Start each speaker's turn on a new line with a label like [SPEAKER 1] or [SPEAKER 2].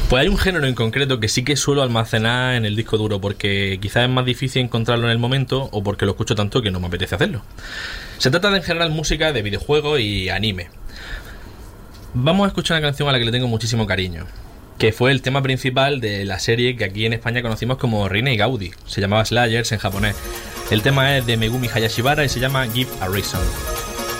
[SPEAKER 1] Pues hay un género en concreto que sí que suelo almacenar en el disco duro porque quizás es más difícil encontrarlo en el momento o porque lo escucho tanto que no me apetece hacerlo. Se trata de en general música de videojuegos y anime. Vamos a escuchar una canción a la que le tengo muchísimo cariño, que fue el tema principal de la serie que aquí en España conocimos como Reina y Gaudi. Se llamaba Slayers en japonés. El tema es de Megumi Hayashibara y se llama Give a Reason.